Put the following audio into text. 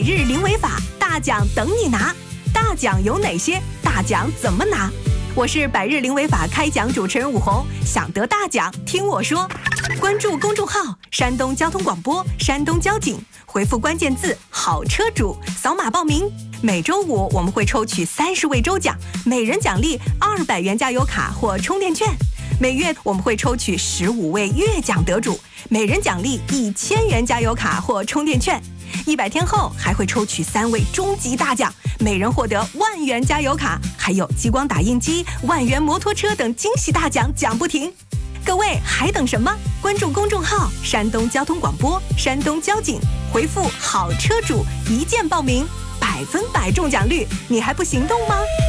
日零违法，大奖等你拿。大奖有哪些？大奖怎么拿？我是百日零违法开讲主持人武红，想得大奖听我说。关注公众号山东交通广播、山东交警，回复关键字好车主，扫码报名。每周五我们会抽取30位周奖，每人奖励200元加油卡或充电券。每月我们会抽取15位月奖得主，每人奖励1000元加油卡或充电券。100天后还会抽取3位终极大奖，每人获得10000元加油卡，还有激光打印机、10000元摩托车等惊喜大奖，奖不停。各位还等什么？关注公众号山东交通广播、山东交警，回复好车主一键报名，100%中奖率，你还不行动吗？